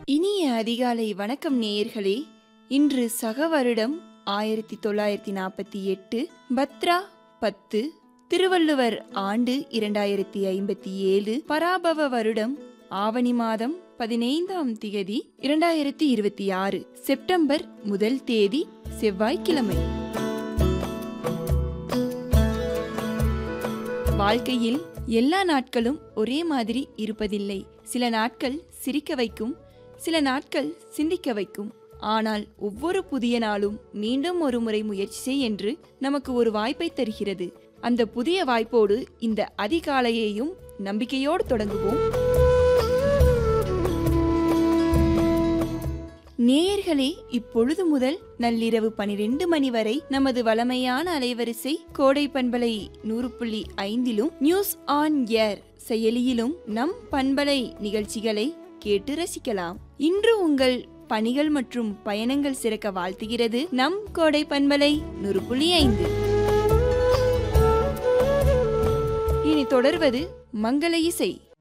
இனிய அதிகாலை வணக்கம் நேயர்களே. இன்று சக வருடம் 1948 பத்ரா 10, திருவள்ளுவர் ஆண்டு 2057, பராபவ வருடம் ஆவணி மாதம் 15ஆம் திகதி 2026, செப்டம்பர் 1 தேதி செவ்வாய்க்கிழமை. வாழ்க்கையில் எல்லா நாட்களும் ஒரே மாதிரி இருப்பதில்லை. சில நாட்கள் சிரிக்க வைக்கும், சில நாட்கள் சிந்திக்க வைக்கும். ஆனால் ஒவ்வொரு புதிய நாளும் மீண்டும் ஒரு முறை முயற்சி செய் என்று நமக்கு ஒரு வாய்ப்பை தருகிறது. அந்த புதிய வாய்ப்போடு இந்த அதிகாலையையும் நம்பிக்கையோடு தொடங்குவோம். நேயர்களே, இப்பொழுது முதல் நள்ளிரவு 12 மணி வரை நமது வளமையான அலைவரிசை கோடை பண்பலை 100.5 நியூஸ் ஆன் ஏர் செயலியிலும் நம் பண்பலை நிகழ்ச்சிகளை கேட்டு ரசிக்கலாம். இன்று உங்கள் பணிகள் மற்றும் பயணங்கள் சிறக்க வாழ்த்துகிறது நம் கோடை பண்பலை 100.5. இனி தொடர்வது மங்கள இசை.